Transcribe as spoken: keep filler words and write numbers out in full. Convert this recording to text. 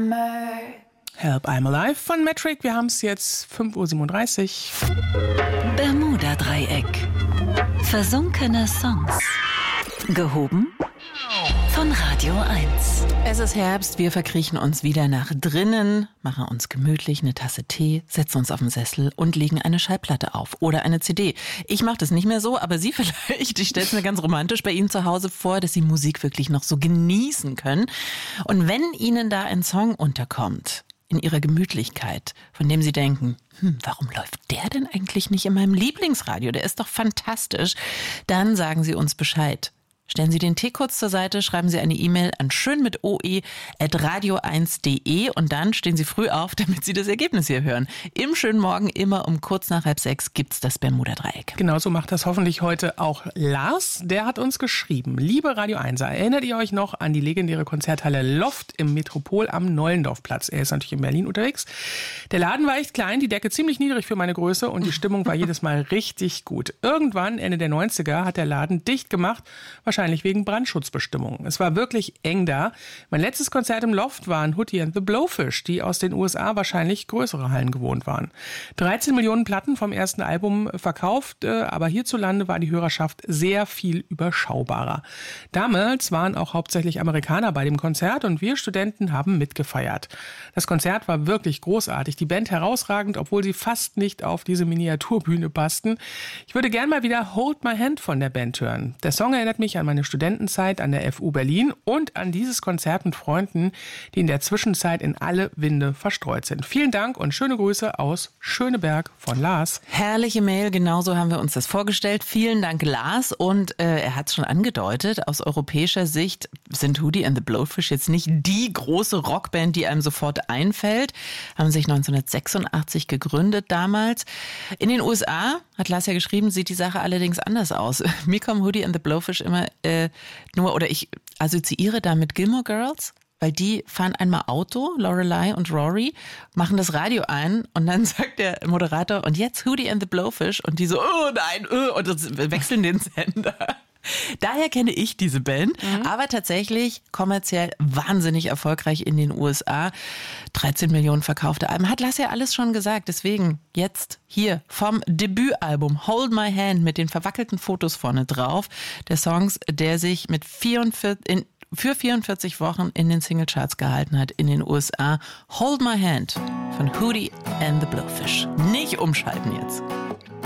Summer. Help, I'm Alive von Metric. Wir haben es jetzt fünf Uhr siebenunddreißig. Bermuda-Dreieck. Versunkene Songs. Gehoben von Radio eins. Es ist Herbst, wir verkriechen uns wieder nach drinnen, machen uns gemütlich eine Tasse Tee, setzen uns auf den Sessel und legen eine Schallplatte auf oder eine C D. Ich mache das nicht mehr so, aber Sie vielleicht. Ich stelle es mir ganz romantisch bei Ihnen zu Hause vor, dass Sie Musik wirklich noch so genießen können. Und wenn Ihnen da ein Song unterkommt, in Ihrer Gemütlichkeit, von dem Sie denken, hm, warum läuft der denn eigentlich nicht in meinem Lieblingsradio? Der ist doch fantastisch. Dann sagen Sie uns Bescheid. Stellen Sie den Tee kurz zur Seite, schreiben Sie eine E-Mail an schön mit oe at radio eins punkt de und dann stehen Sie früh auf, damit Sie das Ergebnis hier hören. Im schönen Morgen, immer um kurz nach halb sechs, gibt's das Bermuda-Dreieck. Genauso macht das hoffentlich heute auch Lars. Der hat uns geschrieben: Liebe Radio Einser, erinnert ihr euch noch an die legendäre Konzerthalle Loft im Metropol am Neulendorfplatz? Er ist natürlich in Berlin unterwegs. Der Laden war echt klein, die Decke ziemlich niedrig für meine Größe und die Stimmung war jedes Mal richtig gut. Irgendwann, Ende der neunziger, hat der Laden dicht gemacht, wahrscheinlich wegen Brandschutzbestimmungen. Es war wirklich eng da. Mein letztes Konzert im Loft waren Hootie and the Blowfish, die aus den U S A wahrscheinlich größere Hallen gewohnt waren. dreizehn Millionen Platten vom ersten Album verkauft, aber hierzulande war die Hörerschaft sehr viel überschaubarer. Damals waren auch hauptsächlich Amerikaner bei dem Konzert und wir Studenten haben mitgefeiert. Das Konzert war wirklich großartig, die Band herausragend, obwohl sie fast nicht auf diese Miniaturbühne passten. Ich würde gern mal wieder Hold My Hand von der Band hören. Der Song erinnert mich an meine Studentenzeit an der F U Berlin und an dieses Konzert mit Freunden, die in der Zwischenzeit in alle Winde verstreut sind. Vielen Dank und schöne Grüße aus Schöneberg von Lars. Herrliche Mail, genauso haben wir uns das vorgestellt. Vielen Dank, Lars. Und äh, er hat es schon angedeutet, aus europäischer Sicht sind Hootie and the Blowfish jetzt nicht die große Rockband, die einem sofort einfällt. Haben sich neunzehnhundertsechsundachtzig gegründet damals. In den U S A, hat Lars ja geschrieben, sieht die Sache allerdings anders aus. Mir kommen Hootie and the Blowfish immer Äh, nur, oder ich assoziiere da mit Gilmore Girls, weil die fahren einmal Auto, Lorelei und Rory, machen das Radio ein und dann sagt der Moderator, und jetzt Hootie and the Blowfish, und die so, oh nein, oh, und das wechseln den Sender. Daher kenne ich diese Band, mhm. aber tatsächlich kommerziell wahnsinnig erfolgreich in den U S A. dreizehn Millionen verkaufte Alben. Hat Lass ja alles schon gesagt. Deswegen jetzt hier vom Debütalbum Hold My Hand mit den verwackelten Fotos vorne drauf. Der Song, der sich mit vierundvierzig, in, für vierundvierzig Wochen in den Singlecharts gehalten hat in den U S A. Hold My Hand von Hootie and the Blowfish. Nicht umschalten jetzt.